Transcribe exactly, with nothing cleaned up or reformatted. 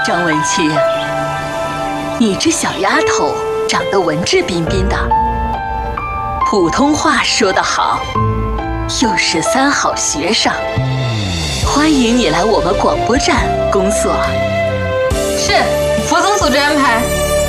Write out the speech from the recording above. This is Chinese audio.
张文清，你这小丫头长得文质彬彬的，普通话说得好，又是三好学生，欢迎你来我们广播站工作。 是，服从组织安排。